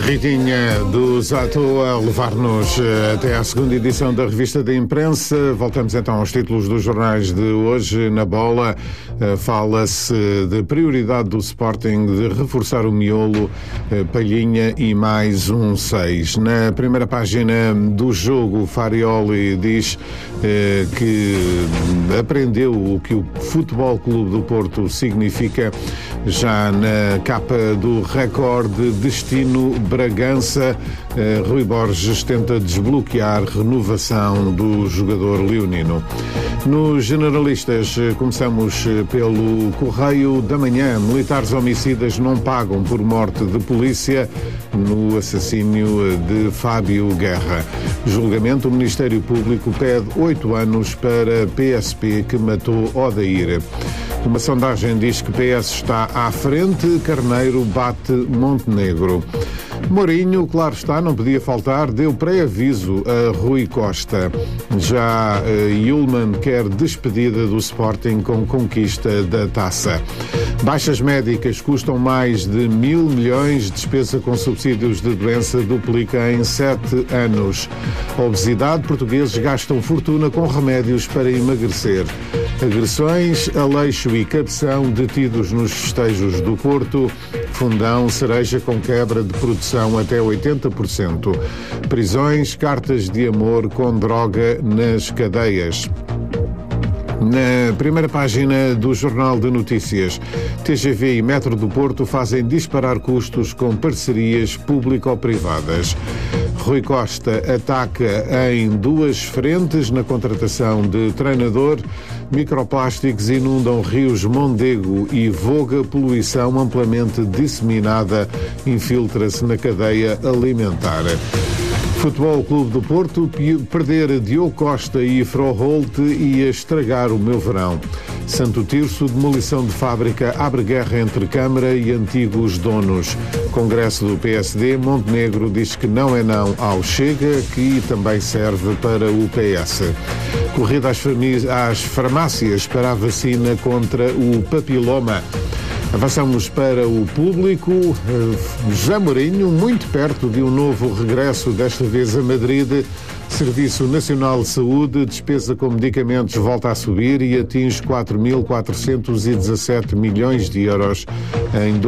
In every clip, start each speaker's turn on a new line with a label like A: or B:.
A: Ritinha dos Zato a levar-nos até à segunda edição da Revista da Imprensa. Voltamos então aos títulos dos jornais de hoje. Na bola fala-se de prioridade do Sporting de reforçar o miolo, Palhinha e mais um 6. Na primeira página do jogo, Farioli diz que aprendeu o que o Futebol Clube do Porto significa. Já na capa do Record, destino Bragança, Rui Borges tenta desbloquear renovação do jogador leonino. Nos generalistas, começamos pelo Correio da Manhã. Militares homicidas não pagam por morte de polícia no assassínio de Fábio Guerra. Julgamento, o Ministério Público pede 8 anos para PSP que matou Odair. Uma sondagem diz que PS está à frente, Carneiro bate Montenegro. Mourinho, claro está, não podia faltar, deu pré-aviso a Rui Costa. Já Yulman quer despedida do Sporting com conquista da taça. Baixas médicas custam mais de 1.000 milhões, despesa com subsídios de doença duplica em 7 anos. Obesidade, portugueses gastam fortuna com remédios para emagrecer. Agressões, Aleixo e Cabeção detidos nos festejos do Porto. Fundão, cereja com quebra de produção até 80%. Prisões, cartas de amor com droga nas cadeias. Na primeira página do Jornal de Notícias, TGV e Metro do Porto fazem disparar custos com parcerias público-privadas. Rui Costa ataca em 2 frentes na contratação de treinador. Microplásticos inundam rios Mondego e Voga, poluição amplamente disseminada infiltra-se na cadeia alimentar. Futebol Clube do Porto, perder Diogo Costa e Froholt ia estragar o meu verão. Santo Tirso, demolição de fábrica, abre guerra entre Câmara e antigos donos. Congresso do PSD, Montenegro diz que não é não ao Chega, que também serve para o PS. Corrida às farmácias para a vacina contra o papiloma. Avançamos para o público. José Mourinho, muito perto de um novo regresso, desta vez a Madrid. Serviço Nacional de Saúde, despesa com medicamentos volta a subir e atinge 4.417 milhões de euros em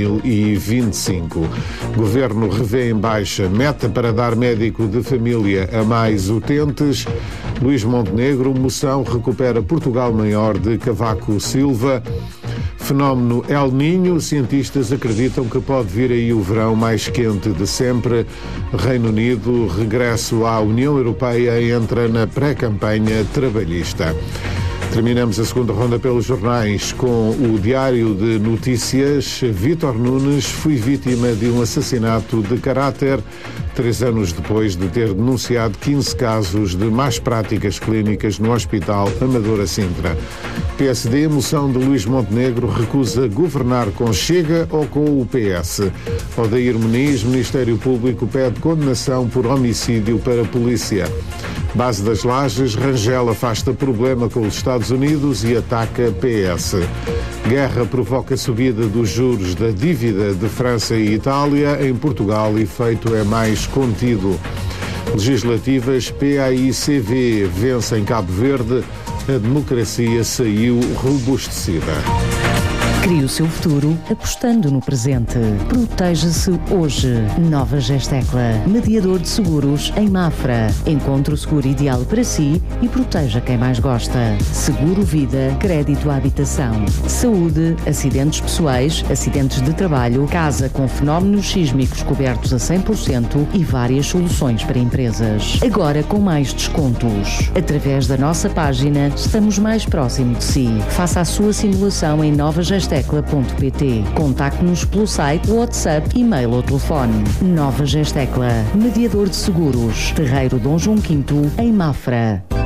A: 2025. Governo revê em baixa meta para dar médico de família a mais utentes. Luís Montenegro, moção recupera Portugal maior de Cavaco Silva. Fenómeno El Niño, cientistas acreditam que pode vir aí o verão mais quente de sempre. Reino Unido, regresso à União Europeia, entra na pré-campanha trabalhista. Terminamos a segunda ronda pelos jornais com o Diário de Notícias. Vítor Nunes foi vítima de um assassinato de caráter 3 anos depois de ter denunciado 15 casos de más práticas clínicas no Hospital Amadora Sintra. PSD, moção de Luís Montenegro, recusa governar com Chega ou com o PS. Odair Muniz, Ministério Público pede condenação por homicídio para a polícia. Base das Lajes, Rangel afasta problema com os Estados Unidos e ataca PS. Guerra provoca subida dos juros da dívida de França e Itália. Em Portugal, efeito é mais contido. Legislativas, PAI-CV vence em Cabo Verde. A democracia saiu robustecida.
B: Crie o seu futuro apostando no presente. Proteja-se hoje. Nova Gestecla, mediador de seguros em Mafra. Encontre o seguro ideal para si e proteja quem mais gosta. Seguro vida, crédito à habitação, saúde, acidentes pessoais, acidentes de trabalho, casa com fenómenos sísmicos cobertos a 100% e várias soluções para empresas. Agora com mais descontos. Através da nossa página, estamos mais próximo de si. Faça a sua simulação em novagestecla.pt. Contacte-nos pelo site, WhatsApp, e-mail ou telefone. Nova Gestecla, mediador de seguros. Terreiro Dom João V, em Mafra.